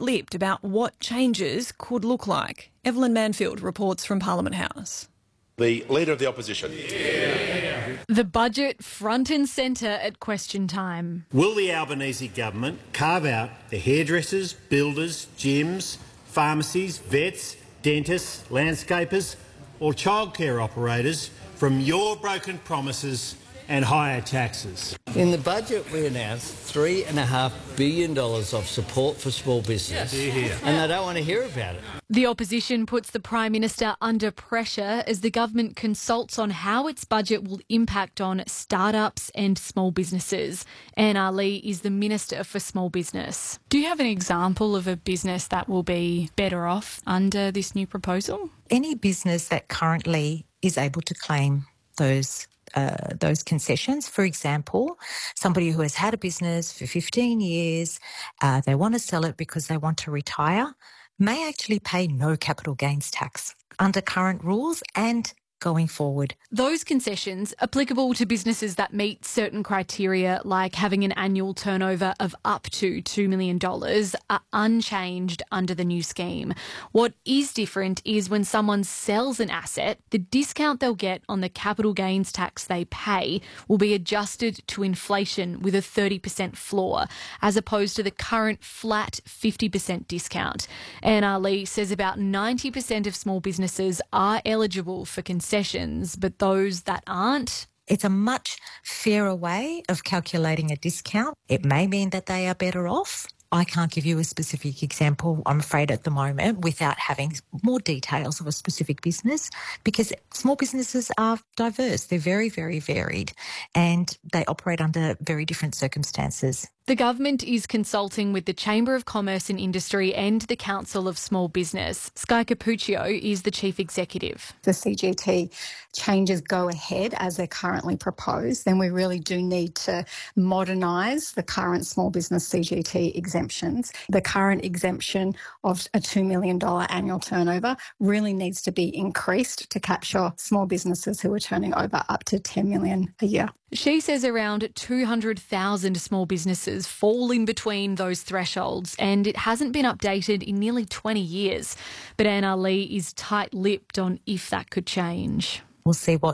tight-lipped about what changes could look like. Evelyn Manfield reports from Parliament House. The Leader of the Opposition. The budget front and centre at question time. Will the Albanese government carve out the hairdressers, builders, gyms, pharmacies, vets, dentists, landscapers or childcare operators from your broken promises and higher taxes? In the budget we announced $3.5 billion of support for small business, and they don't want to hear about it. The opposition puts the Prime Minister under pressure as the government consults on how its budget will impact on startups and small businesses. Anne Ali is the Minister for Small Business. Do you have an example of a business that will be better off under this new proposal? Any business that currently is able to claim those concessions. For example, somebody who has had a business for 15 years, they want to sell it because they want to retire, may actually pay no capital gains tax under current rules and going forward. Those concessions applicable to businesses that meet certain criteria, like having an annual turnover of up to $2 million, are unchanged under the new scheme. What is different is when someone sells an asset, the discount they'll get on the capital gains tax they pay will be adjusted to inflation with a 30% floor, as opposed to the current flat 50% discount. Anne Ali says about 90% of small businesses are eligible for concessions, but those that aren't? It's a much fairer way of calculating a discount. It may mean that they are better off. I can't give you a specific example, I'm afraid, at the moment, without having more details of a specific business, because small businesses are diverse. They're very, very varied, and they operate under very different circumstances. The government is consulting with the Chamber of Commerce and Industry and the Council of Small Business. Sky Capuccio is the Chief Executive. The CGT changes go ahead as they're currently proposed, then we really do need to modernise the current small business CGT exemptions. The current exemption of a $2 million annual turnover really needs to be increased to capture small businesses who are turning over up to $10 million a year. She says around 200,000 small businesses fall in between those thresholds, and it hasn't been updated in nearly 20 years. But Anne Ali is tight-lipped on if that could change. We'll see what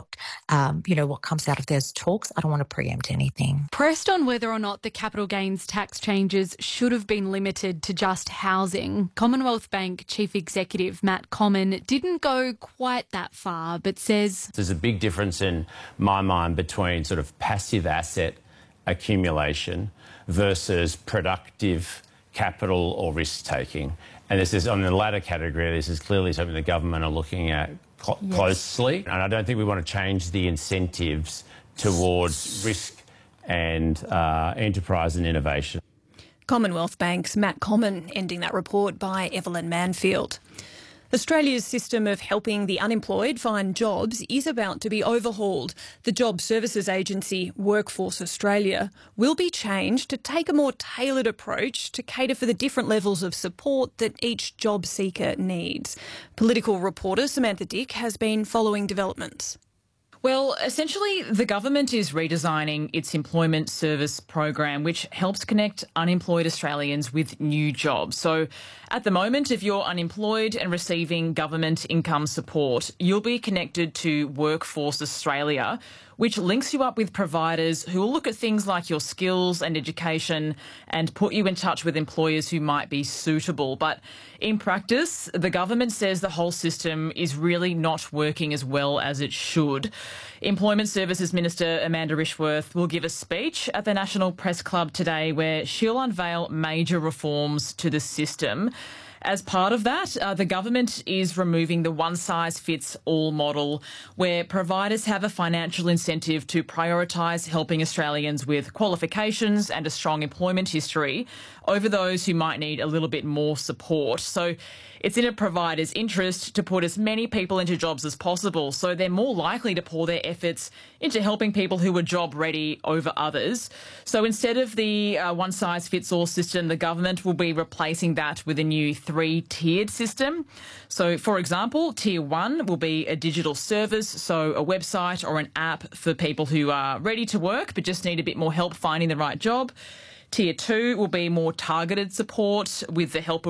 comes out of those talks. I don't want to preempt anything. Pressed on whether or not the capital gains tax changes should have been limited to just housing, Commonwealth Bank Chief Executive Matt Comyn didn't go quite that far, but says there's a big difference in my mind between sort of passive asset accumulation versus productive capital or risk-taking. And this is, on the latter category, this is clearly something the government are looking at closely. And I don't think we want to change the incentives towards risk and enterprise and innovation. Commonwealth Bank's Matt Comyn ending that report by Evelyn Manfield. Australia's system of helping the unemployed find jobs is about to be overhauled. The job services agency Workforce Australia will be changed to take a more tailored approach to cater for the different levels of support that each job seeker needs. Political reporter Samantha Dick has been following developments. Well, essentially, the government is redesigning its employment service program, which helps connect unemployed Australians with new jobs. So at the moment, if you're unemployed and receiving government income support, you'll be connected to Workforce Australia, which links you up with providers who will look at things like your skills and education and put you in touch with employers who might be suitable. But in practice, the government says the whole system is really not working as well as it should. Employment Services Minister Amanda Rishworth will give a speech at the National Press Club today where she'll unveil major reforms to the system. As part of that, the government is removing the one-size-fits-all model where providers have a financial incentive to prioritise helping Australians with qualifications and a strong employment history over those who might need a little bit more support. So it's in a provider's interest to put as many people into jobs as possible, so they're more likely to pour their efforts into helping people who are job ready over others. So instead of the one-size-fits-all system, the government will be replacing that with a new three-tiered system. So, for example, Tier 1 will be a digital service, so a website or an app for people who are ready to work but just need a bit more help finding the right job. Tier 2 will be more targeted support with the help of